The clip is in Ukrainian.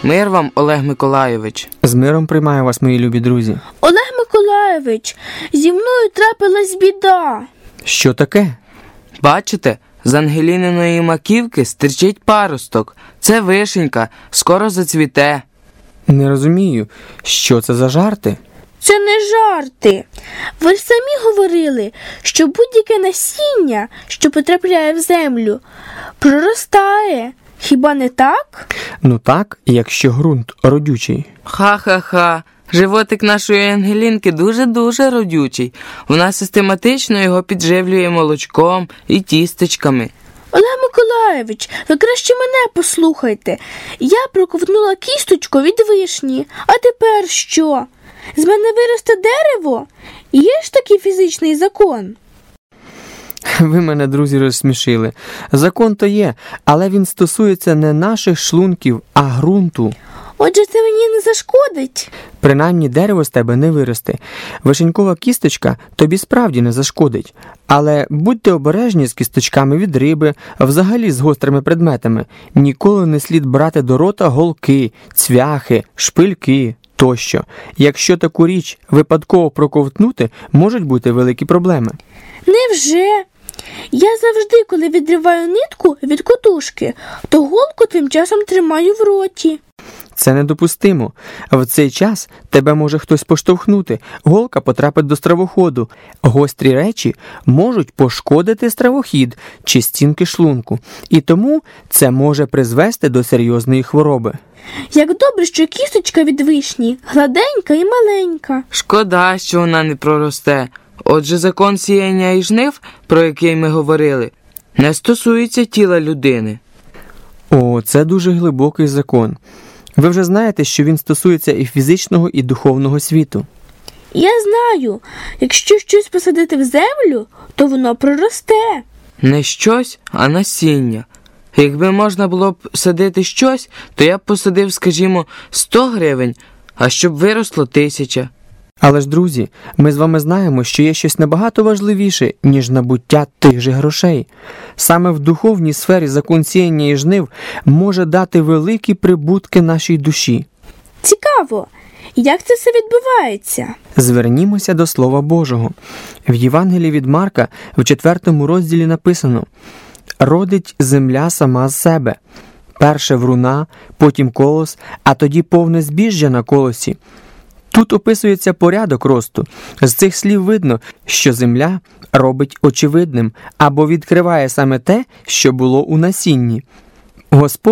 Мир вам, Олег Миколайович. З миром приймаю вас, мої любі друзі. Олег Миколайович, зі мною трапилась біда. Що таке? Бачите, з Ангеліниної маківки стирчить паросток. Це вишенька, скоро зацвіте. Не розумію, що це за жарти? Це не жарти. Ви ж самі говорили, що будь-яке насіння, що потрапляє в землю, проростає. Хіба не так? Ну так, якщо ґрунт родючий. Ха-ха-ха. Животик нашої Ангелінки дуже-дуже родючий. Вона систематично його підживлює молочком і тістечками. Олег Миколайович, ви краще мене послухайте. Я проковтнула кісточку від вишні. А тепер що? З мене виросте дерево? Є ж такий фізичний закон? Ви мене, друзі, розсмішили. Закон то є, але він стосується не наших шлунків, а ґрунту. Отже, це мені не зашкодить? Принаймні дерево з тебе не виросте. Вишенькова кісточка тобі справді не зашкодить. Але будьте обережні з кісточками від риби, взагалі з гострими предметами. Ніколи не слід брати до рота голки, цвяхи, шпильки тощо. Якщо таку річ випадково проковтнути, можуть бути великі проблеми. Невже? Я завжди, коли відриваю нитку від котушки, то голку тим часом тримаю в роті. Це недопустимо. В цей час тебе може хтось поштовхнути, голка потрапить до стравоходу. Гострі речі можуть пошкодити стравохід чи стінки шлунку, і тому це може призвести до серйозної хвороби. Як добре, що кісточка від вишні гладенька і маленька. Шкода, що вона не проросте. Отже, закон сіяння і жнив, про який ми говорили, не стосується тіла людини. О, це дуже глибокий закон. Ви вже знаєте, що він стосується і фізичного, і духовного світу. Я знаю, якщо щось посадити в землю, то воно проросте. Не щось, а насіння. Якби можна було б садити щось, то я б посадив, скажімо, 100 гривень, а щоб виросло 1000. Але ж, друзі, ми з вами знаємо, що є щось набагато важливіше, ніж набуття тих же грошей. Саме в духовній сфері закон сіяння і жнив може дати великі прибутки нашій душі. Цікаво, як це все відбувається? Звернімося до Слова Божого. В Євангелії від Марка в 4 розділі написано: «Родить земля сама з себе. Перше вруна, потім колос, а тоді повне збіжжя на колосі». Тут описується порядок росту. З цих слів видно, що земля робить очевидним або відкриває саме те, що було у насінні. Господь